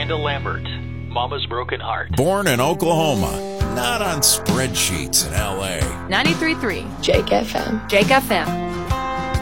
Randall Lambert, Mama's Broken Heart. Born in Oklahoma, not on spreadsheets in L.A. 93.3 Jake FM. Jake FM.